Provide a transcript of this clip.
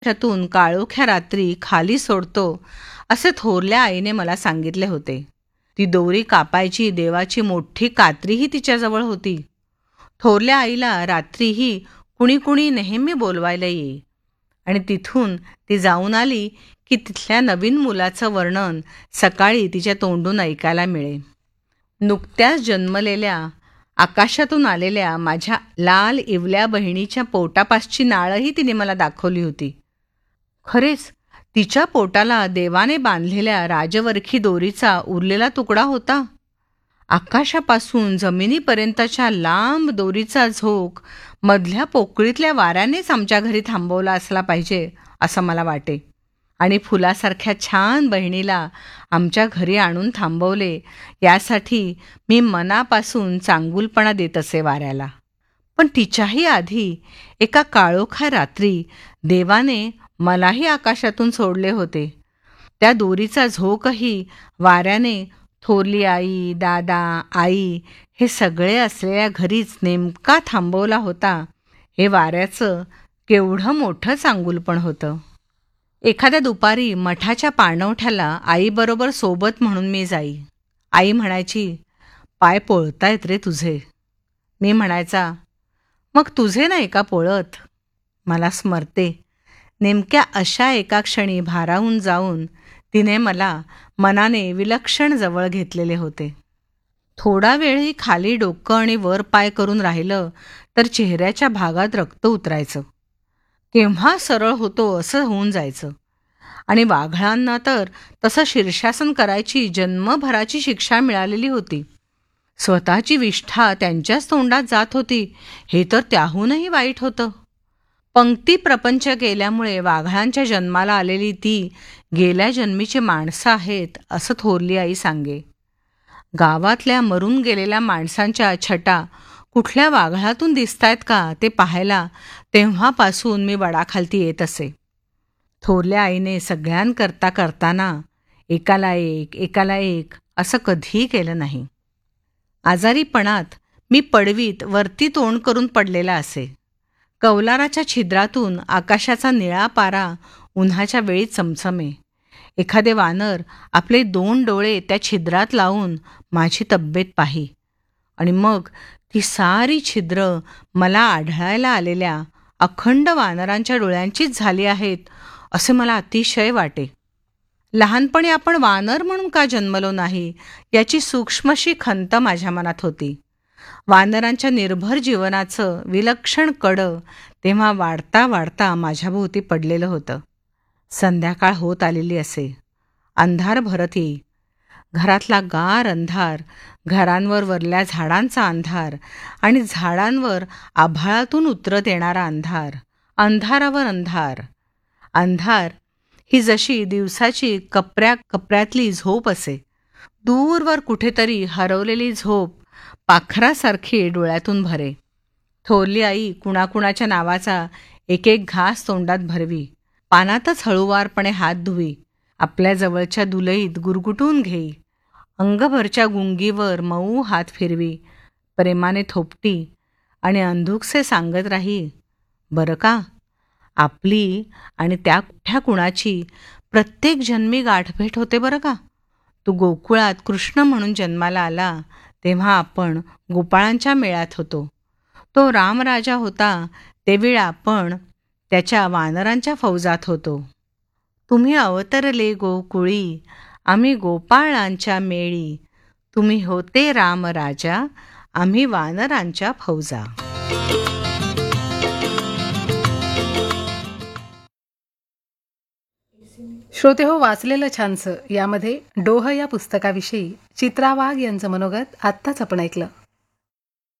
त्यातून काळोख्या रात्री खाली सोडतो असे थोरल्या आईने मला सांगितले होते. ती दोरी कापायची देवाची मोठी कात्रीही तिच्याजवळ होती. थोरल्या आईला रात्रीही कुणी कुणी नेहमी बोलवायला येई आणि तिथून ती जाऊन आली की तिथल्या नवीन मुलाचं वर्णन सकाळी तिच्या तोंडून ऐकायला मिळे. नुकत्याच जन्मलेल्या आकाशातून आलेल्या माझ्या लाल इवल्या बहिणीच्या पोटापासची नाळही तिने मला दाखवली होती. खरेच तिच्या पोटाला देवाने बांधलेल्या राजवरखी दोरीचा उरलेला तुकडा होता. आकाशापासून जमिनीपर्यंतच्या लांब दोरीचा झोक मधल्या पोकळीतल्या वाऱ्यानेच आमच्या घरी थांबवला असला पाहिजे असं मला वाटे. आणि फुलासारख्या छान बहिणीला आमच्या घरी आणून थांबवले यासाठी मी मनापासून चांगुलपणा देत असे वाऱ्याला. पण तिच्याही आधी एका काळोखा रात्री देवाने मलाही आकाशातून सोडले होते. त्या दोरीचा झोकही वाऱ्याने थोरली आई, दादा, आई हे सगळे असलेल्या घरीच नेमका थांबवला होता. हे वाऱ्याचं केवढं मोठं चांगुलपण होतं. एखाद्या दुपारी मठाच्या पाणवठ्याला आईबरोबर सोबत म्हणून मी जाई. आई म्हणायची, "पाय पोळतायत रे तुझे." मी म्हणायचा, "मग तुझे नाही का पोळत?" मला स्मरते, नेमक्या अशा एका क्षणी भारावून जाऊन तिने मला मनाने विलक्षण जवळ घेतलेले होते. थोडा वेळही खाली डोकं आणि वर पाय करून राहिलं तर चेहऱ्याच्या भागात रक्त उतरायचं. केव्हा सरळ होतो असं होऊन जायचं. आणि वाघळांना तर तसं शीर्षासन करायची जन्मभराची शिक्षा मिळालेली होती. स्वतःची विष्ठा त्यांच्याच तोंडात जात होती हे तर त्याहूनही वाईट होतं. पंक्ती प्रपंच केल्यामुळे वाघळांच्या जन्माला आलेली ती गेल्या जन्मीची माणसं आहेत असं थोरली आई सांगे. गावातल्या मरून गेलेल्या माणसांच्या छटा कुठल्या वाघळातून दिसतायत का ते पाहायला तेव्हापासून मी वडाखालती येत असे. थोरल्या आईने सगळ्यांकरता करताना एकाला एक असं कधीही केलं नाही. आजारीपणात मी पडवीत वरती तोंड करून पडलेला असे. कौलाराच्या छिद्रातून आकाशाचा निळा पारा उन्हाच्या वेळी चमचमे. एखादे वानर आपले 2 डोळे त्या छिद्रात लावून माझी तब्येत पाही आणि मग ती सारी छिद्र मला आढळायला आलेल्या अखंड वानरांच्या डोळ्यांचीच झाली आहेत असे मला अतिशय वाटे. लहानपणी आपण वानर म्हणून का जन्मलो नाही याची सूक्ष्मशी खंत माझ्या मनात होती. वानरांच्या निर्भर जीवनाचं विलक्षण कडं तेव्हा वाढता वाढता माझ्याभोवती पडलेलं होतं. संध्याकाळ होत आलेली असे. अंधार भरत येई. घरातला गार अंधार, घरांवर वरल्या झाडांचा अंधार आणि झाडांवर आभाळातून उतरत येणारा अंधार, अंधारावर अंधार. अंधार ही जशी दिवसाची कपऱ्यातली झोप असे. दूरवर कुठेतरी हरवलेली झोप पाखरासारखी डोळ्यातून भरे. थोरली आई कुणाकुणाच्या नावाचा एक घास तोंडात भरवी, पानातच हळूवारपणे हात धुवी, आपल्या जवळच्या दुलईत गुरगुटून घेई, अंगभरच्या गुंगीवर मऊ हात फिरवी, प्रेमाने थोपटी आणि अंधुकसे सांगत राही, "बरं का, आपली आणि त्या कुणाची प्रत्येक जन्मी गाठभेट होते बरं का. तू गोकुळात कृष्ण म्हणून जन्माला आला तेव्हा आपण गोपाळांच्या मेळ्यात होतो. तो रामराजा होता तेवेळी आपण त्याच्या वानरांच्या फौजात होतो. तुम्ही अवतरले गोकुळी, आम्ही गोपाळांच्या मेळी. तुम्ही होते रामराजा, आम्ही वानरांच्या फौजा." श्रोते हो, वाचलेलं छानसं यामध्ये डोह या पुस्तकाविषयी चित्रा वाघ यांचं मनोगत आत्ताच आपण ऐकलं.